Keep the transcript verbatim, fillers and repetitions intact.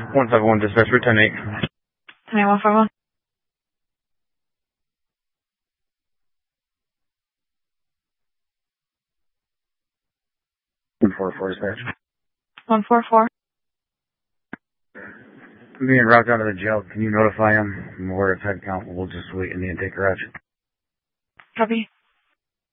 one five one dispatch, return eight. ten eight one five one. one four four dispatch. one four four. I'm being routed down to the jail. Can you notify him? We're at head count. We'll just wait in the intake garage. Copy.